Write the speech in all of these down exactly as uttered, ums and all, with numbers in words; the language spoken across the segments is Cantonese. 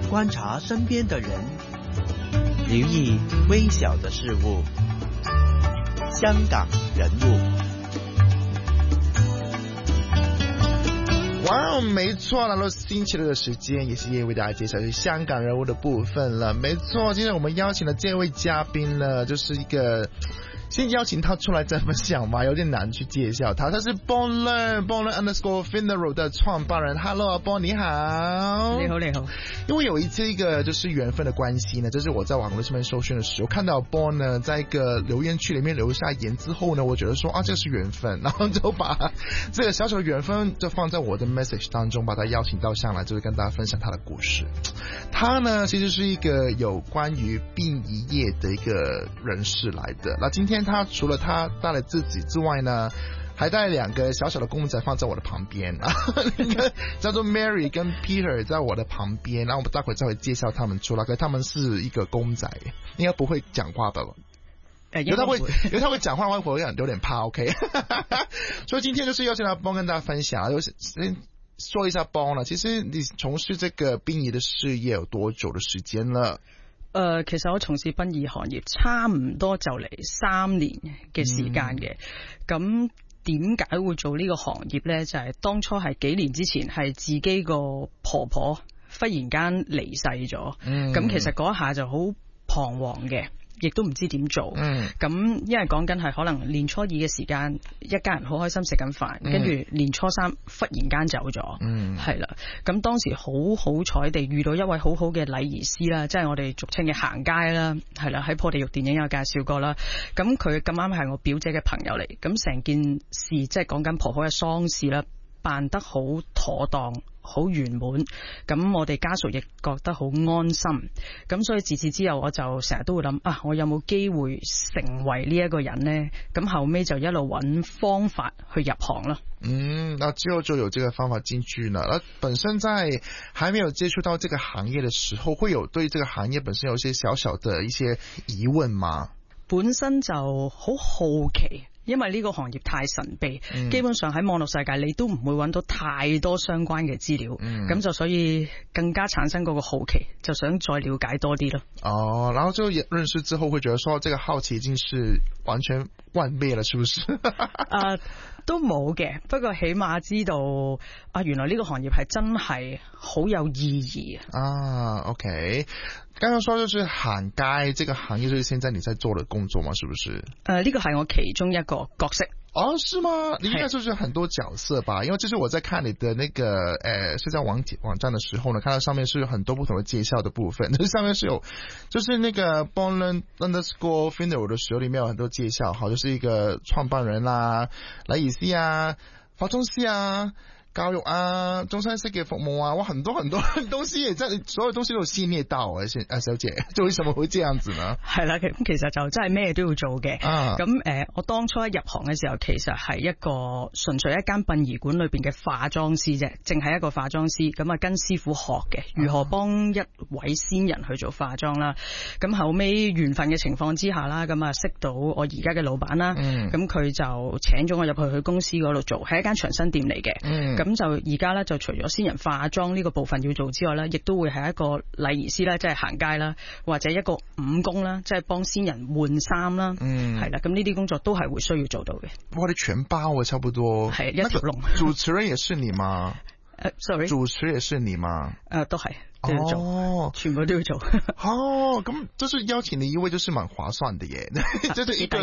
觀察身邊的人，留意微小的事物。香港人物。 哇，没错，来到星期六的时间，也是也为大家介绍香港人物的部分了。没错，今天我们邀请的这位嘉宾呢，就是一个先邀请他出来再分享嘛，有点难去介绍他。他是 Born Learn Born Learn Underscore Funeral 的创办人。Hello， 阿 Born 你好。 你好，你好。 因为有一这个就是缘分的关系呢，就是我在网络上面搜寻的时候，看到 Born 呢在一个留言区里面留下言之后呢，我觉得说啊，这是缘分，然后就把这个小小的缘分就放在我的 message 当中，把他邀请到上来，就是跟大家分享他的故事。他呢其实是一个有关于殡仪业的一个人士来的。那今天他除了他带了自己之外呢，还带两个小小的公仔放在我的旁边，那个叫做 Mary 跟 Peter 在我的旁边，然后我们待会再会介绍他们出来。可是他们是一个公仔，应该不会讲话吧？ 呃， 因为他会，因为他会讲话，我会有点怕。OK， 所以今天就是邀请他帮跟大家分享，就是说一下帮了。其實你從事這個殯儀的事業有多久的時間了？ 誒、呃，其實我從事殯儀行業差唔多就嚟三年嘅時間嘅。咁點解會做呢個行業呢？就係、是、當初係幾年之前係自己個婆婆忽然間離世咗，咁、嗯、其實嗰一下就好彷徨嘅。亦都唔知點做，咁、嗯、因為講緊係可能年初二嘅時間，一家人好開心食緊飯，跟、嗯、住年初三忽然間走咗，係、嗯、啦。咁當時好好彩地遇到一位好好嘅禮儀師啦，即係我哋俗稱嘅行街啦，係啦，喺破地獄電影有介紹過啦。咁佢咁啱係我表姐嘅朋友嚟，咁成件事即係講緊婆婆嘅喪事啦，辦得好妥當。好圓滿，咁我哋家屬亦覺得好安心，咁所以自此之後我就成日都會諗啊，我有冇機會成為呢一個人呢？咁後尾就一路揾方法去入行咯。 嗯，那之後就有這個方法進去了。那本身在還沒有接觸到這個行業的時候，會有對這個行業本身有一些小小的一些疑問嗎？ 本身就好好奇。因為呢個行業太神秘、嗯、基本上喺網絡世界你都唔會揾到太多相關嘅資料，咁、嗯、就所以更加產生嗰個好奇，就想再了解多啲咯。 哦，然後就認識之後會覺得說這個好奇已經是完全幻滅了，是不是？ 呃都冇嘅，不過起碼知道啊，原來呢個行業係真係好有意義啊。OK， 剛剛說就是行街這個行業，就是現在你在做的工作嗎？是不是？ 呃，呢個係我其中一個角色。 哦，是嗎？你應該就是很多角色吧？因為這是我在看你的那個呃社交網網站的時候呢，看到上面是有很多不同的介紹的部分，就是上面是有，就是那個 Born Learn Underscore Funeral 的時候，裡面有很多介紹，好，就是一個創辦人啦、禮儀師啊、化妝師啊、教育啊、中山式嘅服務啊，哇，很多很多東西也在，所有東西都有涉獵到啊，啊小姐，就為什麼會這樣子呢？ 係啦，咁其實就真係咩都要做嘅。咁、啊、誒、呃，我當初一入行嘅時候，其實係一個純粹一間殯儀館裏邊嘅化妝師啫，淨係一個化妝師，咁啊跟師傅學嘅，如何幫一位先人去做化妝啦。咁、啊、後尾緣分嘅情況之下啦，咁啊識到我而家嘅老闆啦，咁、嗯、佢就請咗我入去佢公司嗰度做，係一間長生店嚟嘅。咁、嗯咁就而家咧，就除咗先人化妝呢個部分要做之外咧，亦都會係一個禮儀師啦，即係行街啦，或者一個五工啦，即係幫先人換衫啦，嗯，係啦，咁呢啲工作都係會需要做到嘅。 哇，你全包啊，差不多。係一條龍。主持人也是你嗎？ 誒、uh, ，sorry， 主持也是你嗎？ 誒、uh, ，都係都要做，哦，全部都要做。 哦，咁就是邀請你一位，就是蠻划算的耶，就是一個。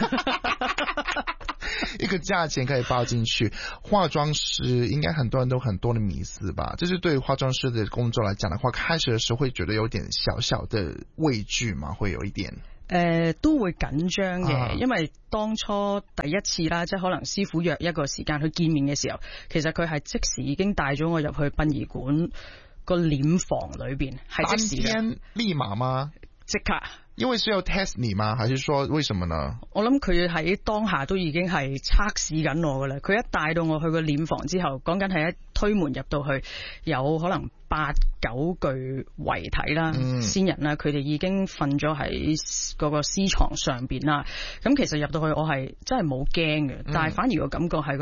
一個價錢可以包進去。化妝師應該很多人都很多的迷思吧，就是對化妝師的工作來講的話，開始的時候會覺得有點小小的畏懼嘛，會有一點。 誒、呃、都會緊張嘅、啊，因為當初第一次啦，即係可能師傅約一個時間去見面嘅時候，其實佢係即時已經帶咗我入去殯儀館個殮房裏邊，係即時嘅。當天立馬嗎？ 即刻。 因為需要 test 你嗎？還是說為什麼呢？ 我諗佢喺當下都已經係測試緊我噶啦。佢一帶到我去個殮房之後，講緊係一推門入到去，有可能八九具遺體啦、嗯，先人啦，佢哋已經瞓咗喺嗰個屍床上邊啦。咁其實入到去我係真係冇驚嘅，但係反而個感覺係覺得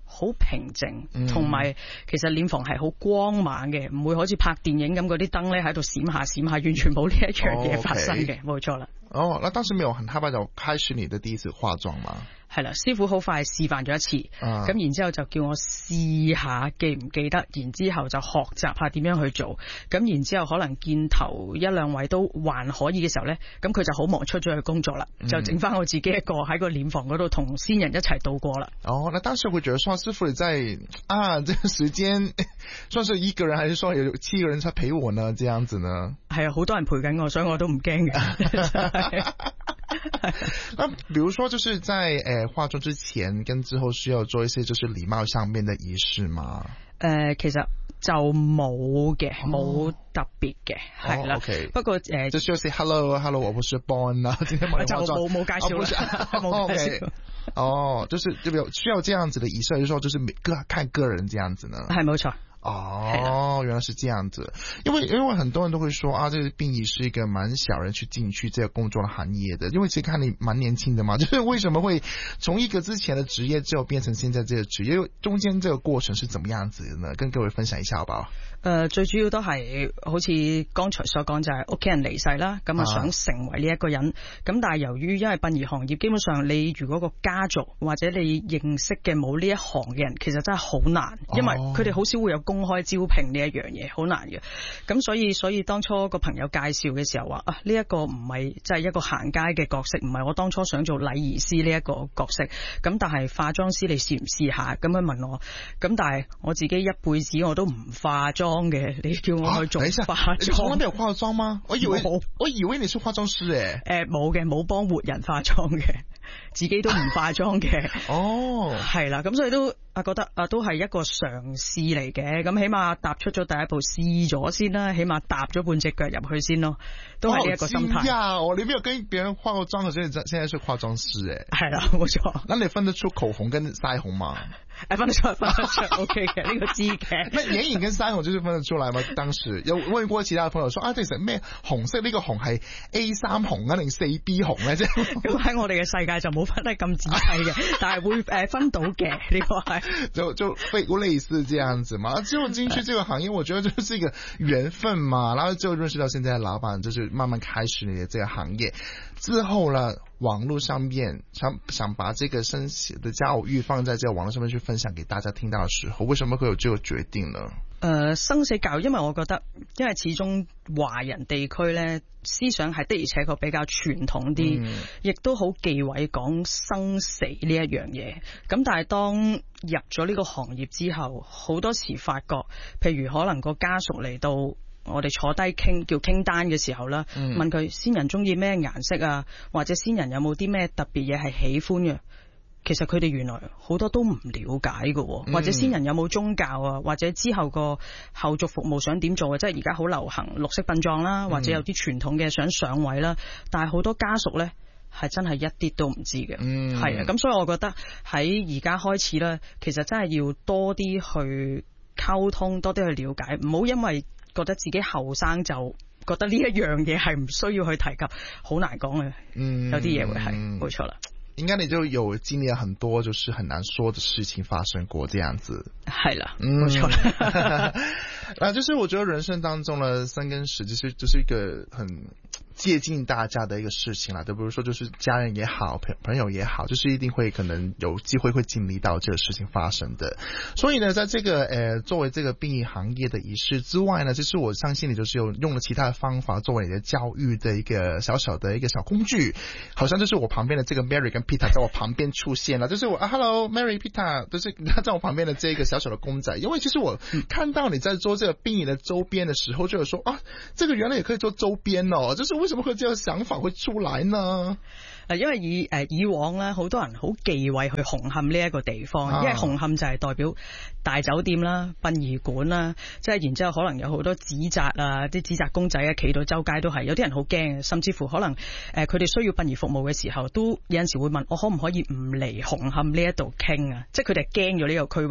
好平靜，同埋、嗯、其實殮房係好光猛嘅，唔會好似拍電影咁嗰啲燈咧喺度閃下閃下，完全冇呢一樣嘢發生嘅，冇、oh, okay. 錯啦。 哦，那當時沒有很害怕就開始你的第一次化妝嗎？ 係啦，師傅好快示範咗一次，咁、嗯、然之後就叫我試下記唔記得，然之後就學習下點樣去做，咁然之後可能見頭一兩位都還可以嘅時候呢，咁佢就好忙出咗去工作啦、嗯，就剩翻我自己一個喺個殮房嗰度同先人一齊度過啦。哦，那當時會覺得說師傅你在啊，這個時間算是一個人，還是說有七個人才陪我呢？這樣子呢？係啊，好多人陪緊我，所以我都唔驚嘅。那比如說就是在誒、呃、化妝之前跟之後需要做一些就是禮貌上面的儀式嗎？誒、呃，其實就冇嘅，冇、哦、特別嘅，係啦、哦 okay。不過誒、呃，就需要 say hello hello 我不是 Born 啊，今天冇就冇冇介紹啦，冇介紹。哦，就是就有需要這樣子的儀式，就是說就是每個看個人這樣子呢？係冇錯。哦，原來是這樣子，因為因為很多人都會說啊，這個殯儀是一個蠻小人去進去這個工作的行業的，因為其實看你蠻年輕的嘛，就是為什麼會從一個之前的職業之後變成現在這個職業，中間這個過程是怎麼樣子的呢？跟各位分享一下好不好？誒、呃，最主要都係好似剛才所講，就係屋企人離世啦，咁啊想成為呢一個人，咁、啊、但係由於因為殯儀行業基本上你如果個家族或者你認識嘅冇呢一行嘅人，其實真係好難，因為佢哋好少會有公開招聘呢一樣嘢，好難嘅。咁所以所以當初個朋友介紹嘅時候話啊，呢、這、一個唔係即係一個行街嘅角色，唔係我當初想做禮儀師呢一個角色。咁但係化妝師你試唔試下？咁樣問我，咁但係我自己一輩子我都唔化妝嘅，你叫我去做化妝？啊、你從來沒有化妝嗎？我以為我以為你是化妝師誒。誒、呃，冇嘅，冇幫活人化妝嘅，自己都唔化妝嘅。哦，係啦，咁所以都啊覺得啊都係一個嘗試嚟嘅，咁起碼踏出咗第一步，試咗先啦，起碼踏咗半隻腳入去先咯，都係呢一個心態。呀，我你沒有跟別人化過妝，可是你現在是化妝師誒。係啦，冇錯。那你分得出口紅跟腮紅嗎？誒，分得出，分得出，OK 嘅，呢個知嘅。那眼影跟腮紅就是分得出來嗎？當時有問過其他嘅朋友說啊，其實咩紅色呢個紅係 A 三紅啊定四 B 紅咧啫？咁喺我哋嘅世界就冇分得咁仔細嘅，但係會誒分到嘅呢個係。就就非類似這樣子嘛。之後進去這個行業，我覺得就是一個緣分嘛。然後就認識到現在的老闆，就是慢慢開始你的這個行業。之後呢，網絡上面想想把這個生死的教育放在這個網絡上面去分享給大家聽到的時候，為什麼會有這個決定呢？誒、呃，生死教育，因為我覺得，因為始終華人地區呢，思想係的而且確比較傳統啲，亦、嗯、都好忌諱講生死呢一樣嘢。咁但係當入咗呢個行業之後，好多時發覺，譬如可能個家屬嚟到，我哋坐低傾叫傾單嘅時候啦、嗯，問佢先人中意咩顏色啊，或者先人有冇啲咩特別嘢係喜歡嘅。其實佢哋原來好多都唔了解嘅、嗯，或者先人有冇宗教啊，或者之後個後續服務想點做啊，即係而家好流行綠色殯葬啦，或者有啲傳統嘅想上位啦，但係好多家屬呢係真係一啲都唔知嘅，係、嗯、啊，咁所以我覺得喺而家開始呢，其實真係要多啲去溝通，多啲去了解，唔好因為覺得自己後生就覺得呢一樣嘢係唔需要去提及，好難講嘅、嗯，有啲嘢會係冇錯啦。應該你就有經歷了很多就是很難說的事情發生過這樣子，係啦，冇錯啦。啊，就是我覺得人生當中呢，生跟死就是就是一個很接近大家的一個事情啦，就比如說就是家人也好，朋朋友也好，就是一定會可能有機會會經歷到這個事情發生的。所以呢，在這個呃作為這個殯儀行業的儀式之外呢，其實我相信你就是有用了其他的方法作為你的教育的一個小小的一個小工具，好像就是我旁邊的這個 Mary 跟 Peter 在我旁邊出現了，就是我啊 Hello Mary Peter，就是他在我旁邊的這個小小的公仔，因為其實我看到你在做這個殯儀的周邊的時候，就有說啊，這個原來也可以做周邊哦，就是為什麼會這個想法會出來呢？因為以誒以往咧，好多人好忌諱去紅磡呢一個地方，啊、因為紅磡就係代表大酒店啦、殯儀館啦，即係然之後可能有好多紙紮啊、啲紙紮公仔啊，企到周街都係，有啲人好驚，甚至乎可能誒佢哋需要殯儀服務嘅時候，都有陣時會問我可唔可以唔嚟紅磡呢一度傾啊？即係佢哋驚咗呢個區域嘅。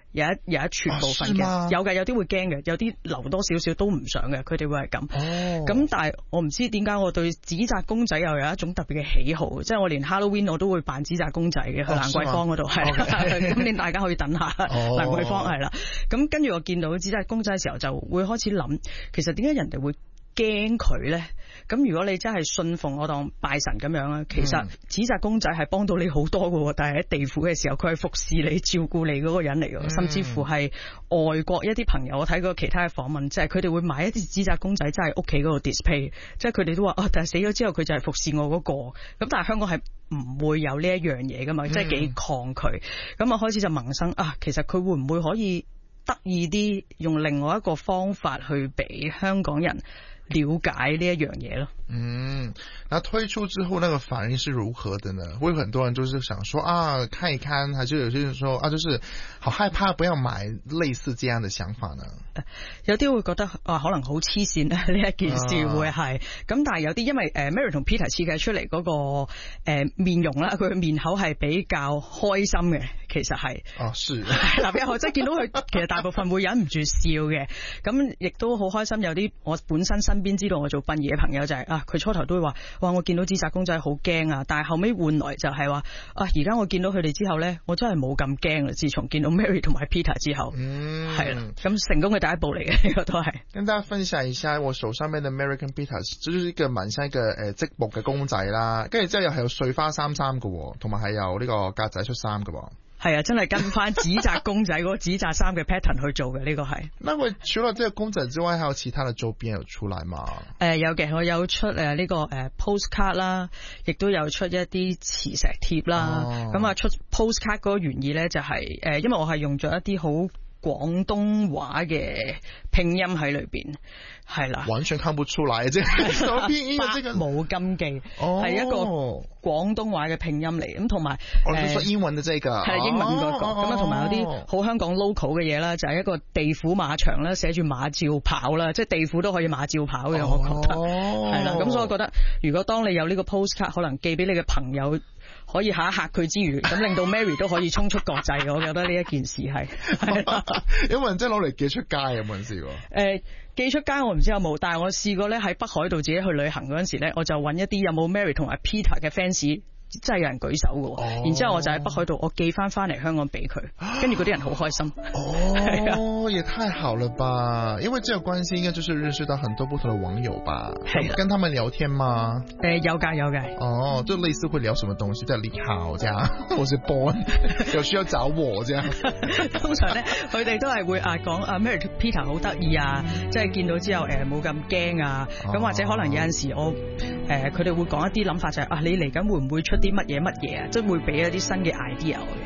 有一有一撮部分嘅， 啊、 有嘅，有啲會驚嘅，有啲留多少少都唔想嘅，佢哋會係咁。咁、哦、但係我唔知點解我對紙紮公仔又有一種特別嘅喜好，即係我連 Halloween 我都會扮紙紮公仔嘅，去蘭桂坊嗰度係。今年大家可以等下蘭桂坊係啦。咁跟住我見到紙紮公仔嘅時候，就會開始諗，其實點解人哋會驚佢咧？咁如果你真係信奉我當拜神咁樣啦，其實紙紮公仔係幫到你好多嘅，但係喺地府嘅時候，佢係服侍你、照顧你嗰個人嚟嘅，嗯、甚至乎係外國一啲朋友，我睇過其他嘅訪問，即係佢哋會買一啲紙紮公仔，真係屋企嗰度 display， 即係佢哋都話啊，但係死咗之後佢就係服侍我嗰、嗰個，咁但係香港係唔會有呢一樣嘢噶嘛，即係幾抗拒，咁啊開始就萌生啊，其實佢會唔會可以得意啲，用另外一個方法去俾香港人了解呢一樣嘢咯。 嗯，那推出之後那個反應是如何的呢？會很多人就是想說啊，看一看，還是有些人說啊，就是好害怕，不要買，類似這樣的想法呢？ 有啲會覺得啊，可能好黐線啊，呢一件事會係咁，但係有啲因為誒 Mary 同 Peter 設計出嚟嗰、那個誒、呃、面容啦，佢嘅面口係比較開心嘅，其實係哦，是嗱，比較即係見到佢，其實大部分會忍唔住笑嘅，咁亦都好開心。有啲我本身身邊知道我做殯儀嘅朋友就係、是、啊。佢初頭都會話，哇！我見到紙紮公仔好驚啊，但係後尾換來就係話，啊！而家我見到佢哋之後咧，我真係冇咁驚啦。自從見到 Mary 同埋 Peter 之後，嗯，係啦，咁成功嘅第一步嚟嘅，呢個都係。跟大家分享一下我手上面嘅 Mary 同 Peter，就是一個蠻像一個誒積木嘅公仔啦，跟住之後又係有碎花衫衫嘅，同埋係有呢個格仔出衫嘅。 係啊，真係跟翻紙紮公仔嗰個紙紮衫嘅 pattern 去做嘅，呢個係。 那我除了這個公仔之外，還有其他的周邊有出來嗎？誒、 呃，有嘅，我有出誒呢、這個誒、呃、postcard 啦，亦都有出一啲磁石貼啦。咁啊、哦，出 postcard 嗰個原意咧就係、是、誒、呃，因為我係用咗一啲好廣東話嘅拼音喺裏邊。係啦，完全看不出來啫，拼音嘅這個冇禁忌，係、哦、一個廣東話嘅拼音嚟，咁同埋我哋說英文嘅這個係英文嗰、那個，咁啊同埋有啲好香港 local 嘅嘢啦，就係、是、一個地府馬場啦，寫住馬照跑啦，即係地府都可以馬照跑嘅，哦、我覺得係啦，咁所以我覺得如果當你有呢個 postcard，可能寄俾你嘅朋友，可以嚇一嚇佢之餘，咁令到 Mary 都可以衝出國際，我覺得呢一件事係有冇人真係攞嚟寄出街？有冇人試過？誒、 呃。寄出街我唔知有冇，但係我試過咧喺北海道自己去旅行嗰陣時咧，我就揾一啲有冇 Mary 同埋 Peter 嘅 fans。真係有人舉手嘅，哦、然之後我就喺北海道，我寄翻翻嚟香港俾佢，跟住嗰啲人好開心。 哦，也太好了吧！因為這個關係應該就是認識到很多不同的網友吧？係的，跟他們聊天嗎？誒、 呃，有㗎有㗎。 哦，就類似會聊什麼東西，即係你好，這樣，或是 born 有需要找我，這樣。 通常咧，佢哋都係會啊講啊 Mary Peter 好得意啊，即係見到之後誒冇咁驚啊，咁、哦、或者可能有陣時我誒佢哋會講一啲諗法就係、是、啊你嚟緊會唔會出啲乜嘢乜嘢啊，即係會俾一啲新嘅 idea 嘅。